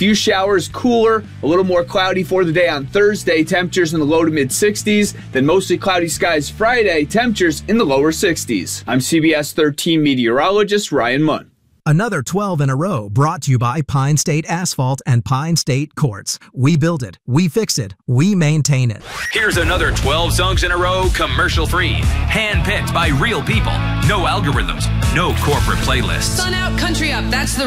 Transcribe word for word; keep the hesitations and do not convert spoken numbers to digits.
few showers, cooler, a little more cloudy for the day on Thursday. Temperatures in the low to mid sixties. Then mostly cloudy skies Friday. Temperatures in the lower sixties. I'm C B S thirteen meteorologist Ryan Munn. Another twelve in a row brought to you by Pine State Asphalt and Pine State Quartz. We build it, we fix it, we maintain it. Here's another twelve songs in a row, commercial-free. Hand-picked by real people. No algorithms, no corporate playlists. Sun out, country up, that's the